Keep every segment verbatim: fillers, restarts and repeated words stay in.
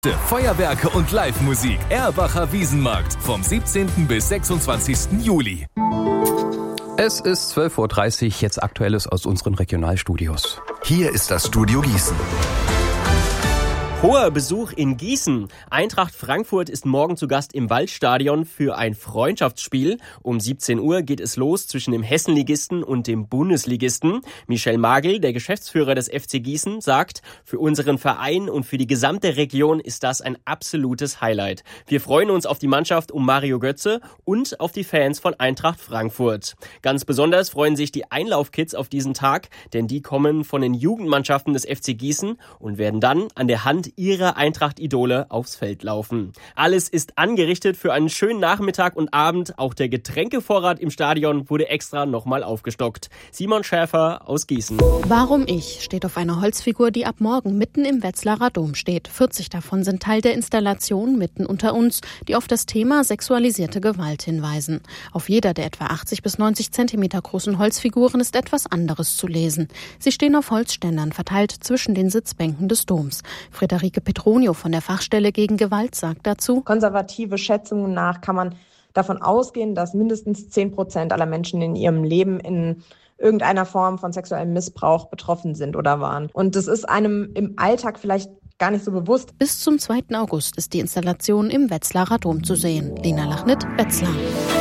Feuerwerke und Live-Musik. Erbacher Wiesenmarkt vom siebzehnten bis sechsundzwanzigsten Juli. Es ist zwölf Uhr dreißig, jetzt Aktuelles aus unseren Regionalstudios. Hier ist das Studio Gießen. Hoher Besuch in Gießen. Eintracht Frankfurt ist morgen zu Gast im Waldstadion für ein Freundschaftsspiel. Um siebzehn Uhr geht es los zwischen dem Hessenligisten und dem Bundesligisten. Michel Magel, der Geschäftsführer des F C Gießen, sagt, für unseren Verein und für die gesamte Region ist das ein absolutes Highlight. Wir freuen uns auf die Mannschaft um Mario Götze und auf die Fans von Eintracht Frankfurt. Ganz besonders freuen sich die Einlaufkids auf diesen Tag, denn die kommen von den Jugendmannschaften des F C Gießen und werden dann an der Hand ihrer Eintracht-Idole aufs Feld laufen. Alles ist angerichtet für einen schönen Nachmittag und Abend. Auch der Getränkevorrat im Stadion wurde extra nochmal aufgestockt. Simon Schäfer aus Gießen. Warum ich steht auf einer Holzfigur, die ab morgen mitten im Wetzlarer Dom steht. vierzig davon sind Teil der Installation Mitten unter uns, die auf das Thema sexualisierte Gewalt hinweisen. Auf jeder der etwa achtzig bis neunzig Zentimeter großen Holzfiguren ist etwas anderes zu lesen. Sie stehen auf Holzständern, verteilt zwischen den Sitzbänken des Doms. Friederike Petronio von der Fachstelle gegen Gewalt sagt dazu: Konservative Schätzungen nach kann man davon ausgehen, dass mindestens zehn Prozent aller Menschen in ihrem Leben in irgendeiner Form von sexuellem Missbrauch betroffen sind oder waren. Und das ist einem im Alltag vielleicht gar nicht so bewusst. Bis zum zweiten August ist die Installation im Wetzlarer Dom zu sehen. Lena Lachnitt, Wetzlar.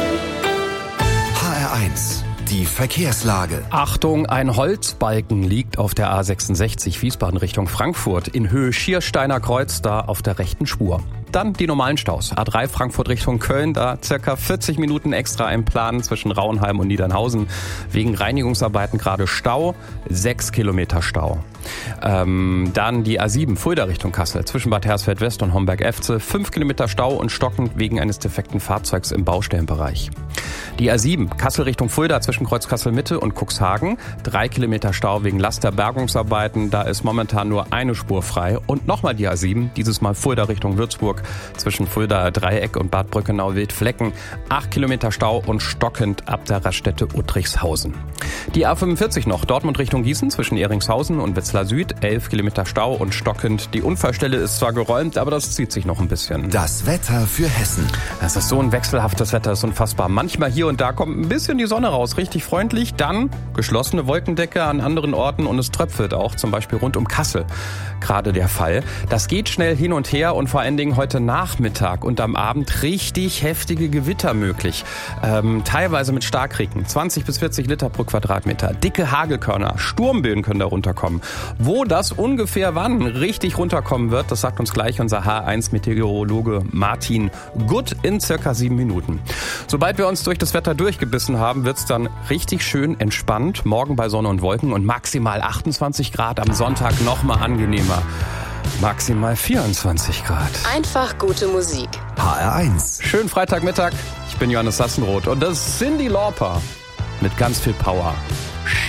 H R eins. Die Verkehrslage. Achtung, ein Holzbalken liegt auf der A sechsundsechzig Wiesbaden Richtung Frankfurt in Höhe Schiersteiner Kreuz, da auf der rechten Spur. Dann die normalen Staus. A drei Frankfurt Richtung Köln, da circa vierzig Minuten extra im Plan zwischen Rauenheim und Niedernhausen. Wegen Reinigungsarbeiten gerade Stau, sechs Kilometer Stau. Ähm, dann die A sieben Fulda Richtung Kassel zwischen Bad Hersfeld West und Homberg-Efze, fünf Kilometer Stau und stockend wegen eines defekten Fahrzeugs im Baustellenbereich. Die A sieben Kassel Richtung Fulda zwischen Kreuz Kassel Mitte und Cuxhagen, drei Kilometer Stau wegen Lasterbergungsarbeiten, da ist momentan nur eine Spur frei. Und nochmal die A sieben, dieses Mal Fulda Richtung Würzburg zwischen Fulda Dreieck und Bad Brückenau-Wildflecken, acht Kilometer Stau und stockend ab der Raststätte Uttrichshausen. Die A fünfundvierzig noch, Dortmund Richtung Gießen zwischen Eringshausen und Wetzlar Süd, elf Kilometer Stau und stockend. Die Unfallstelle ist zwar geräumt, aber das zieht sich noch ein bisschen. Das Wetter für Hessen. Das ist so ein wechselhaftes Wetter, ist unfassbar. Manchmal hier und da kommt ein bisschen die Sonne raus, richtig freundlich. Dann geschlossene Wolkendecke an anderen Orten und es tröpfelt auch, zum Beispiel rund um Kassel. Gerade der Fall. Das geht schnell hin und her und vor allen Dingen heute Nachmittag und am Abend richtig heftige Gewitter möglich. Ähm, teilweise mit Starkregen, zwanzig bis vierzig Liter pro Quadratmeter. Dicke Hagelkörner, Sturmböen können da runterkommen. Wo das ungefähr wann richtig runterkommen wird, das sagt uns gleich unser H eins Meteorologe Martin Gutt in circa sieben Minuten. Sobald wir uns durch das Wetter durchgebissen haben, wird's dann richtig schön entspannt. Morgen bei Sonne und Wolken und maximal achtundzwanzig Grad. Am Sonntag noch mal angenehmer. Maximal vierundzwanzig Grad. Einfach gute Musik. H R eins. Schönen Freitagmittag. Ich bin Johannes Sassenroth und das ist Cyndi Lauper mit ganz viel Power.